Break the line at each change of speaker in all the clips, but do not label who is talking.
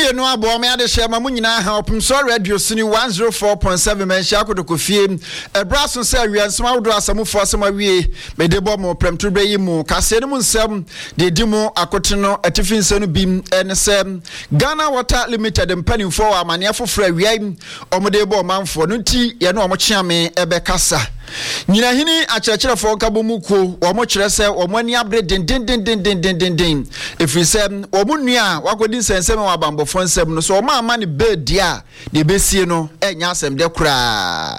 me no abo me ade share ma munyina ha opumso radio sini 104.7 menhia kodokofie ebraso se awiansem awodo asamufo asem awie me de bo mo premtube yi mu kase ne mu nsem de di mu akote no atifinse no bim ene se Ghana Water Limited mpanimfo wa amane afofra awie omode bo manfo no ti ye no omochiame ebe kasa nyina hini akyerɛkyerɛfo nkabomuko omo kyerɛ sɛ omo ani abre den efiri sɛ omo nua wakodi nsɛnsɛm wa bambɔfo nsɛm no so omo ama ne bed a de besie no enya asɛm de kura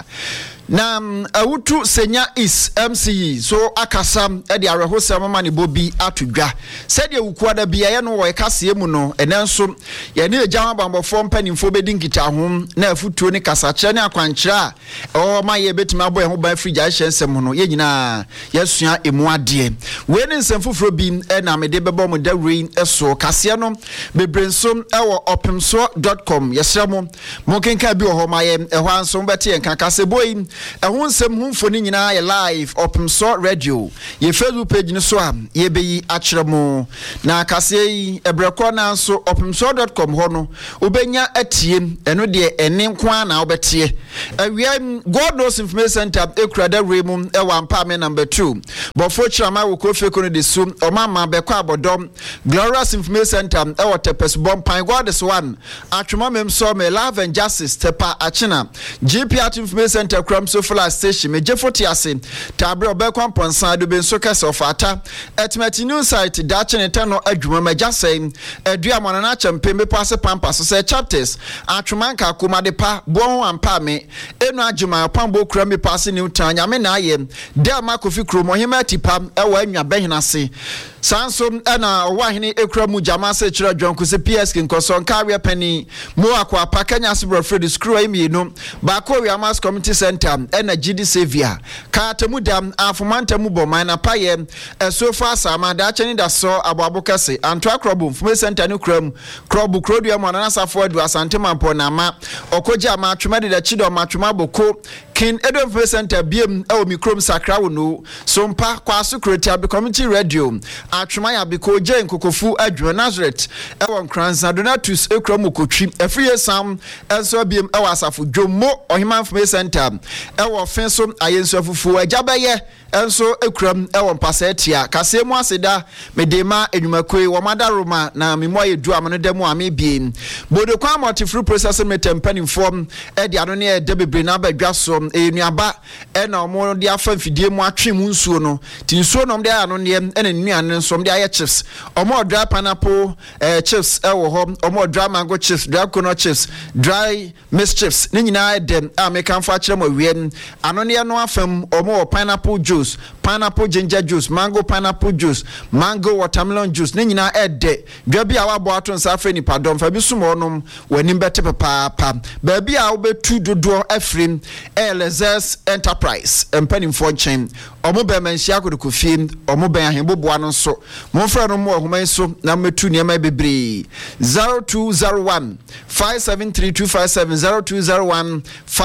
na awutu senya is MCE so akasam e de arehosam ma ne bobi atodwa sɛ de wukuwa da bia ye no wo ekase mu no enenso ye ne agya bambɔfo mpanimfo bedi nkita ho na afutuo ne kasakyerɛ ne akwankyerɛ o ma ye betima boy ho ba frigya hyensɛm no ye nyina yesua emu ade we ne nsɛm foforo bi na me de bɛbɔ mo da rain eso kase no bebrenso ɛwɔ opemso.com yesrɛ mo kenka bi wɔ hɔ ma ye ɛhɔ anso bɛte yɛn kakase boy ehun sem humfoni nyina ye live opemso radio ye Facebook page ni so am ye beyi akyeremo na kase yi ebreko na nso opemso.com ho no obenya atiem eno de ene nko na obetie awia God knows information center ekrada remum e wa mpa me number 2 bofo chirama wo kofe kono de sum omama beko abodom Glorious Information Center e wa tepes bompan God is one atwema memso me love and justice tepa achina GP Information Center so full station me jefoti ase tabre obekwan ponsan do benso kese ofata etmeti new site da cheneta no adwuma majase adua monana champe me passe pampa so say chapters atwemanka komade pa bon ampa me enu adwuma pambo kura me passe new tanya me na aye de makofi kromo hima tipam e wa anwa behinase sansom na wahene ekura mu jama se kira dwonko se PSK nkoson kawe pani mo akwa pakanya se brofred screw emi no ba ko wi amas community center na GD Savia ka temu dam afumanta mu bo man na paye so far sama da cheni da so ababo kase anto akrobo fume center no kram krobu krodua mo na safo adu asante mampo na ma okoja ma twema de da chido ma twema boko kin edo fume center biem e o mikrom sakra wo no so mpa kwa security ab community radio atwema ya biko je nkokofu adwo Nazareth e won kranza donatus ekram okotwi afriye sam enso biem e wasafo dwommo ohima fume center ewo fenso ayenso afufu agyabaye enso ekram ewo mpasa etia kase mu aseda medema enwumakoi wo madaroma na memo yedu amno demu amebie bodo kwa multi-fruit processing metampanimfo e de ano ne e de bebre na badwa so enuaba e na omo de afa mfidie mu atwe mu nsuo no ti nsuo no de ano ne ene nuane nso de aye chips omo dry pineapple chips ewo ho omo dry mango chips dry coconut chips dry mixed chips ne nyina dem amekanfo akere mo wiem ano ne no afam omo pineapple juice, pineapple ginger juice, mango pineapple juice, mango watermelon juice ne nyina ede dwa bia wa bo aton sa afre ni padom fa bi sumo nom wani bete papa ba bia wo betu dodo afrim Elezes Enterprise empanimfo chen omo be manhia kodokofie omo ben ahemboboa no so mo fra no mo homan so na metu niam bebre 0201 573257 0201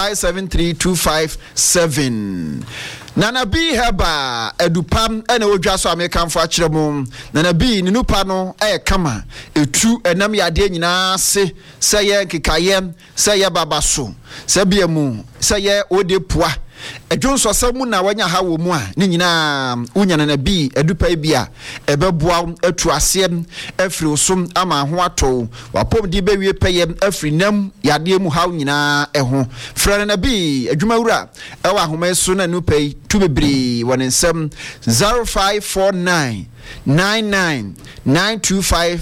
573257 Nana B heba edupam ene wodwa so amekanfo akyeremo Nana B ni nupa no kama etu enam yade nyina se seye nkikaye seye babaso se biemu seye odepua edwonso samu na wanya ha wo mu a ni nyina unya Nana B edupa bia ebeboa atu asem afri osum ama ho ato wapom di bewie peye afri nam yade mu ha nyina eho fra Nana B adwumawura ewa ahoma so na nupa tu bebre wonensem 0549 99 925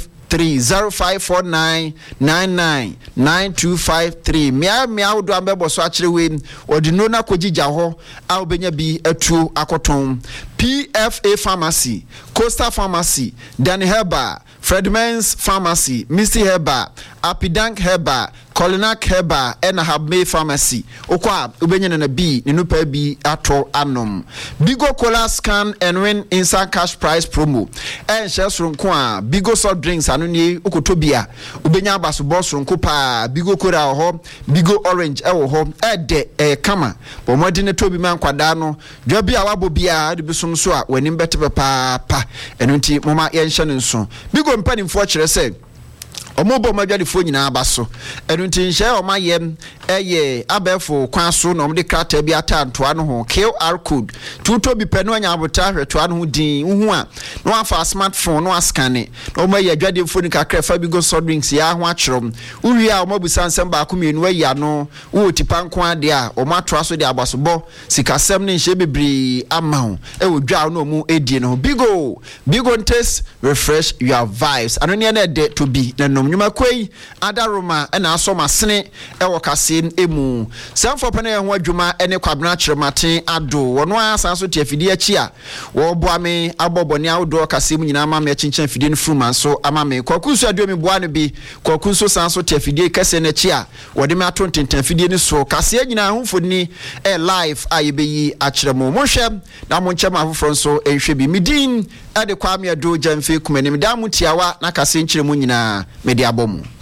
0549999253 mia wodo ambebo so akire we odino na kogija ho a obenya bi atu akoton PFA Pharmacy, Costa Pharmacy, Dan Herba, Fredman's Pharmacy, Misty Herba, Apidank Herba, Colinac Herba, and Habme Pharmacy. Okwa ubenye na B, ninupa bi ato anom. Bigo Cola Scan and win instant cash prize promo. And shares from kwa Bigo soft drinks anuni ukotobia. Ubenya basu boss from Kupa, Bigo Cola ho, Bigo Orange ewo ho, ede kama. Bomodine tobi man kwadano. Jobi awabo bia de so a wani bete papa eno nti mama yenhye nso bigo mpanimfo kire se omo bo madwadefo nyina abaso enu ntinhye o mayem eye abefo kwan so no de krata bi atantoa no ho QR code tuto bi pɛ no anya abota hwetoa no ho din uhu a no afa smartphone no askane no ma ye adwadefo ni kakra fa bi go so drinks ya ho akyerem uwi a o mabusa nsɛm ba ko mienu ayi no wo tipanko ade a o matoa so de abasobɔ sikasɛm ne nhye bebre ama ho e wo dwa no mu edie no bigo taste refresh your vibes anone na de to be na nom nyuma kwei adaroma na asoma sene e wo kase emu sanfo pene ho adwuma ene kwabena kyerematen ado wono asan so te afidi achi a wo boa me abobone awodo kase mu nyina ama me chinchan afidi no fruma so ama me kwakunso aduo me boa no bi kwakunso san so te afidi kase na chi a wode me atontentan afidi ni so kase nyina homfoni e live ayebeyi akyeremo mo hwɛ na mo nkyema afoforo so ehwe bi midin ade kwa me ado jamfe kumanim da mutiawa na kase nkyeremu nyina me de abomu